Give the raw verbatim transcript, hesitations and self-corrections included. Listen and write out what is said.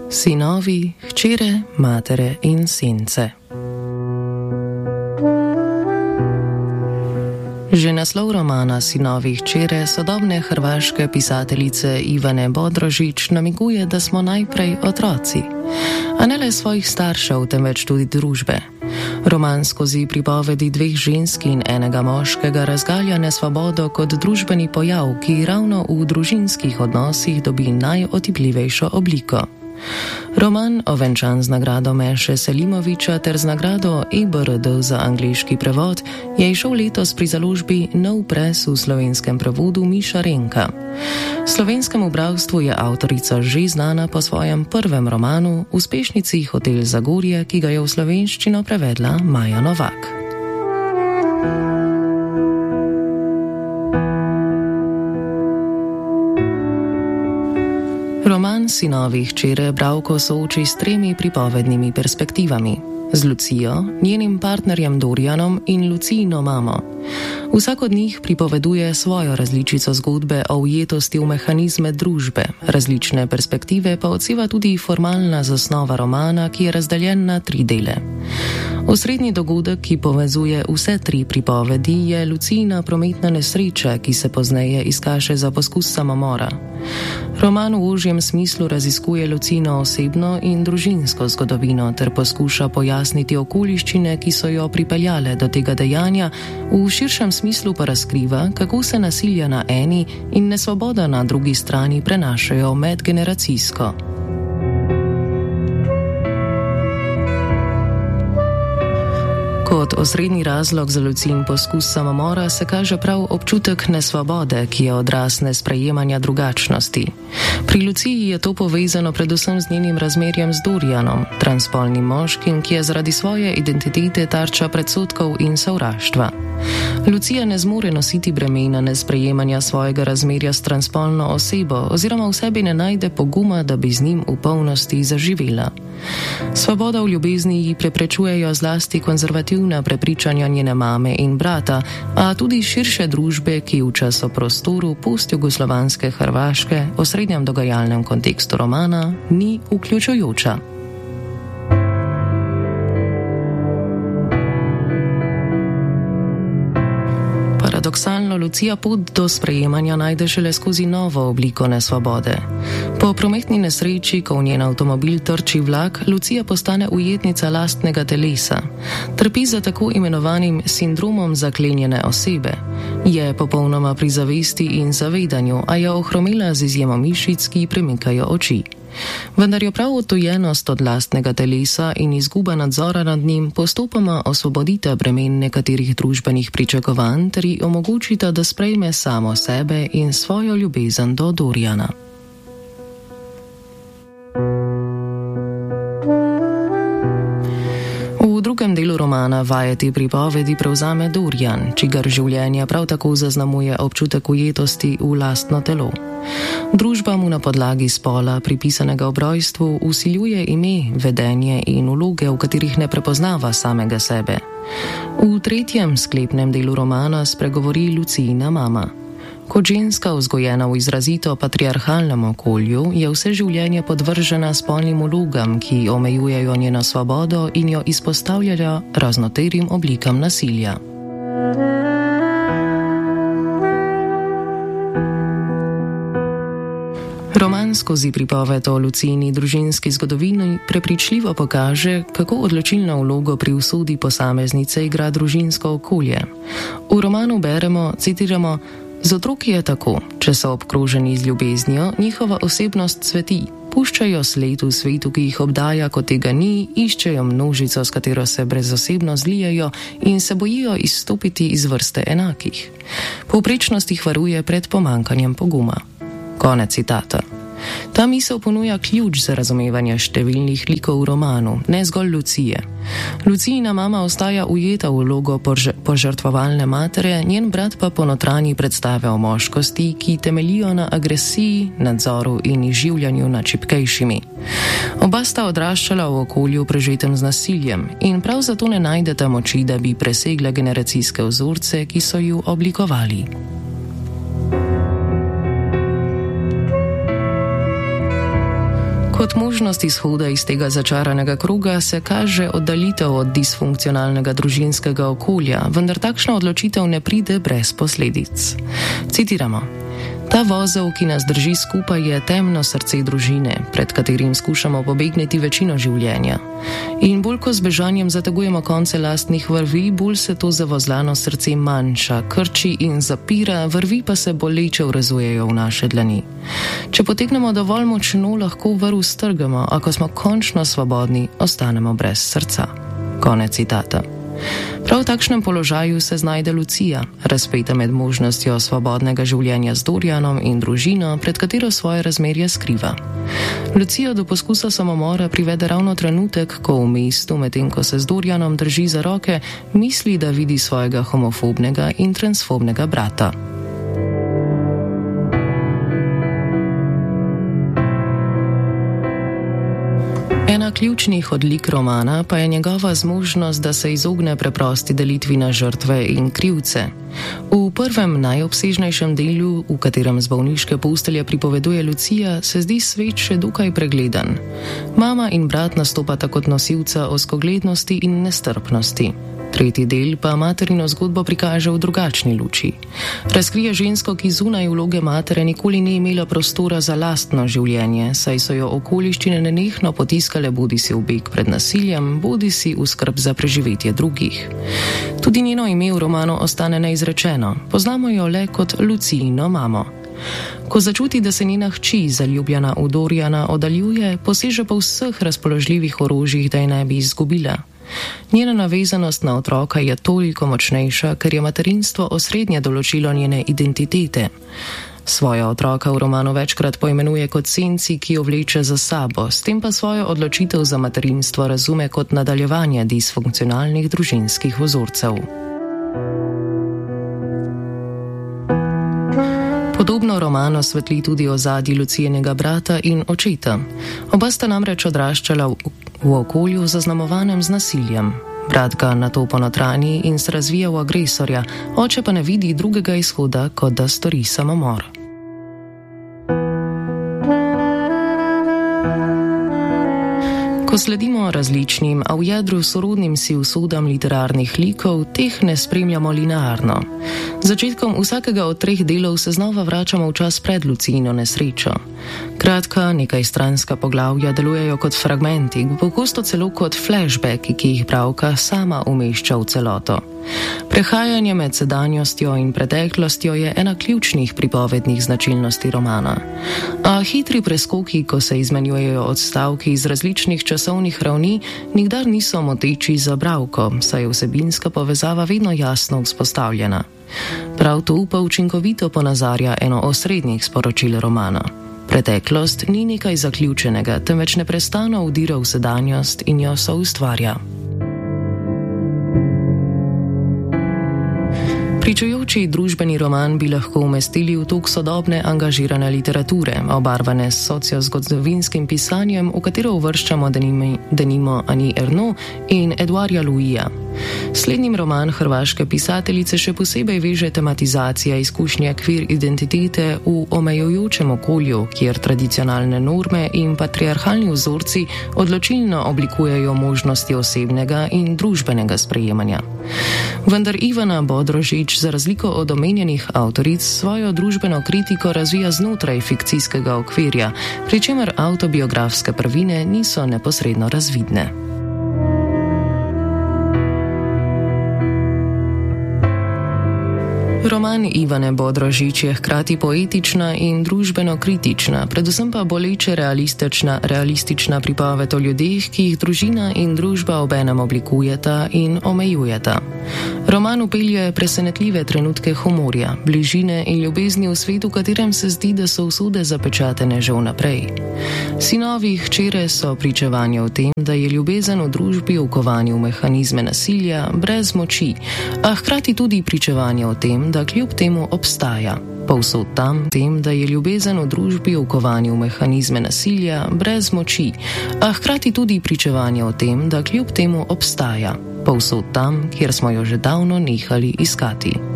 Sinovi, hčere, matere in sence. Že naslov romana Sinovi, hčere sodobne hrvaške pisateljice Ivane Bodrožić namiguje, da smo najprej otroci, a ne le svojih staršev, temveč tudi družbe. Roman skozi pripovedi dveh žensk in enega moškega razgalja nesvobodo kot družbeni pojav, ki ravno v družinskih odnosih dobi najotipljivejšo obliko. Roman, ovenčan z nagrado Meše Selimovića ter z nagrado E B R D za angleški prevod, je izšel letos pri založbi Nov Press v slovenskem prevodu Miša Renka. Slovenskemu bralstvu je avtorica že znana po svojem prvem romanu, uspešnici Hotel Zagorje, ki ga je v slovenščino prevedla Maja Novak. Roman Sinovi, hčere bralko sooči s tremi pripovednimi perspektivami: z Lucijo, njenim partnerjem Dorijanom in Lucijino mamo. Vsak od njih pripoveduje svojo različico zgodbe o ujetosti v mehanizme družbe, različne perspektive pa odseva tudi formalna zasnova romana, ki je razdeljen na tri dele. Osrednji dogodek, ki povezuje vse tri pripovedi, je Lucijina prometna nesreča, ki se pozneje izkaže za poskus samomora. Roman v ožjem smislu raziskuje Lucijino osebno in družinsko zgodovino ter poskuša pojasniti okoliščine, ki so jo pripeljale do tega dejanja, v širšem smislu pa razkriva, kako se nasilja na eni in nesvoboda na drugi strani prenašajo medgeneracijsko. Kot osrednji razlog za Lucin poskus samomora se kaže prav občutek nesvobode, ki je odraz nesprejemanja drugačnosti. Pri Luciji je to povezano predvsem z njenim razmerjem z Dorijanom, transspolnim moškim, ki je zaradi svoje identitete tarča predsodkov in sovraštva. Lucija ne zmore nositi bremena nesprejemanja svojega razmerja s transspolno osebo oziroma v sebi ne najde poguma, da bi z njim v polnosti zaživela. Svoboda v ljubezni ji preprečujejo zlasti konzervativna prepričanja njene mame in brata, a tudi širše družbe, ki v časoprostoru postjugoslovanske Hrvaške, v srednjem dogajalnem kontekstu romana, ni vključujoča. Paradoksalno Lucija pot do sprejemanja najde šele skozi novo obliko nesvobode. Po prometni nesreči, ko v njen avtomobil trči vlak, Lucija postane ujetnica lastnega telesa. Trpi za tako imenovanim sindromom zaklenjene osebe. Je popolnoma pri zavesti in zavedanju, a je ohromela z izjemo mišic, ki premikajo oči. Vendar jo prav odtujenost od lastnega telesa in izguba nadzora nad njim postopoma osvobodita bremen nekaterih družbenih pričakovanj ter ji omogočita, da sprejme samo sebe in svojo ljubezen do Dorijana. V drugem delu romana vajeti pripovedi prevzame Dorijan, čigar življenje prav tako zaznamuje občutek ujetosti v lastno telo. Družba mu na podlagi spola, pripisanega ob rojstvu, vsiljuje ime, vedenje in vloge, v katerih ne prepoznava samega sebe. V tretjem sklepnem delu romana spregovori Lucijina mama. Kot ženska, vzgojena v izrazito patriarhalnem okolju, je vse življenje podvržena spolnim vlogam, ki omejujejo njeno svobodo in jo izpostavljajo raznoterim oblikam nasilja. Roman skozi pripoved o Lucijini družinski zgodovini prepričljivo pokaže, kako odločilno vlogo pri usodi posameznice igra družinsko okolje. V romanu beremo, citiramo: "Z otroki je tako, če so obkroženi z ljubeznijo, njihova osebnost cveti, puščajo sled v svetu, ki jih obdaja, ko tega ni, iščejo množico, s katero se brezosebno zlijejo in se bojijo izstopiti iz vrste enakih. Povprečnost jih varuje pred pomankanjem poguma." Konec citata. Ta misel ponuja ključ za razumevanje številnih likov v romanu, ne zgolj Lucije. Lucijina mama ostaja ujeta v vlogo požrtvovalne matere, njen brat pa ponotranji predstave o moškosti, ki temeljijo na agresiji, nadzoru in izživljanju nad šibkejšimi. Oba sta odraščala v okolju prežetem z nasiljem in prav zato ne najdeta moči, da bi presegla generacijske vzorce, ki so ju oblikovali. Kot možnost izhoda iz tega začaranega kroga se kaže oddaljitev od disfunkcionalnega družinskega okolja, vendar takšna odločitev ne pride brez posledic. Citiramo: Ta vozel, ki nas drži skupaj, je temno srce družine, pred katerim skušamo pobegniti večino življenja. In bolj ko z bežanjem zategujemo konce lastnih vrvi, bolj se to zavozlano srce manjša, krči in zapira, vrvi pa se boleče vrezujejo v naše dlani. Če potegnemo dovolj močno, lahko vrv strgamo, a ko smo končno svobodni, ostanemo brez srca. Konec citata. Prav v takšnem položaju se znajde Lucija, razpeta med možnostjo svobodnega življenja z Dorianom in družino, pred katero svoje razmerje skriva. Lucijo do poskusa samomora privede ravno trenutek, ko v mestu, medtem ko se z Dorianom drži za roke, misli, da vidi svojega homofobnega in transfobnega brata. Ena ključnih odlik romana pa je njegova zmožnost, da se izogne preprosti delitvi na žrtve in krivce. V prvem najobsežnejšem delu, v katerem z bolniške postelje pripoveduje Lucija, se zdi svet še dokaj pregleden. Mama in brat nastopata kot nosilca ozkoglednosti in nestrpnosti. Tretji del pa materino zgodbo prikaže v drugačni luči. Razkrije žensko, ki zunaj vloge matere nikoli ni imela prostora za lastno življenje, saj so jo okoliščine nenehno potiskale bodisi v beg pred nasiljem, bodisi v skrb za preživetje drugih. Tudi njeno ime v romanu ostane neizrečeno, poznamo jo le kot Lucijino mamo. Ko začuti, da se njena hči, zaljubljena v Doriana, oddaljuje, poseže po vseh razpoložljivih orožjih, da je ne bi izgubila. Njena navezanost na otroka je toliko močnejša, ker je materinstvo osrednje določilo njene identitete. Svoja otroka v romanu večkrat poimenuje kot senci, ki jo vleče za sabo, s tem pa svojo odločitev za materinstvo razume kot nadaljevanje disfunkcionalnih družinskih vzorcev. Podobno roman osvetli tudi ozadje Lucijinega brata in očeta. Oba sta namreč odraščala v, v okolju zaznamovanem z nasiljem. Brat ga nato ponotranji in se razvija v agresorja, oče pa ne vidi drugega izhoda, kot da stori samomor. Ko sledimo različnim, a v jedru sorodnim si usodam literarnih likov, teh ne spremljamo linearno. Začetkom vsakega od treh delov se znova vračamo v čas pred Lucijino nesrečo. Kratka, nekaj stranska poglavja delujejo kot fragmenti, pogosto celo kot flashbacki, ki jih bralka sama umešča v celoto. Prehajanje med sedanjostjo in preteklostjo je ena ključnih pripovednih značilnosti romana. A hitri preskoki, ko se izmenjujejo odstavki iz različnih časovnih ravni, nikdar niso moteči za bralko, saj je vsebinska povezava vedno jasno vzpostavljena. Prav to pa učinkovito ponazarja eno osrednjih sporočil romana. Preteklost ni nekaj zaključenega, temveč neprestano vdira v sedanjost in jo soustvarja. Pričujoči družbeni roman bi lahko umestili v tok sodobne angažirane literature, obarvane s sociozgodovinskim pisanjem, v katero uvrščamo denimi, denimo Annie Ernaux in Edouarda Louisa. Slednjim roman hrvaške pisateljice še posebej veže tematizacija izkušnje queer identitete v omejujočem okolju, kjer tradicionalne norme in patriarhalni vzorci odločilno oblikujejo možnosti osebnega in družbenega sprejemanja. Vendar Ivana Bodrožič za razliko od omenjenih avtoric svojo družbeno kritiko razvija znotraj fikcijskega okvirja, pri čemer avtobiografske prvine niso neposredno razvidne. Roman Ivane Bodrožič je hkrati poetična in družbeno kritična, predvsem pa boleče realistična, realistična pripoved o ljudeh, ki jih družina in družba obenem oblikujeta in omejujeta. Roman vpelje presenetljive trenutke humorja, bližine in ljubezni v svetu, v katerem se zdi, da so usode zapečatene že vnaprej. Sinovi hčere so pričevanje o tem, da je ljubezen v družbi vkovanje v mehanizme nasilja brez moči, a hkrati tudi pričevanje o tem, da kljub temu obstaja. Povsod tam, tem, da je ljubezen v družbi vkovanje v mehanizme nasilja brez moči, a hkrati tudi pričevanje o tem, da kljub temu obstaja. Povsod tam, kjer smo jo že davno nehali iskati.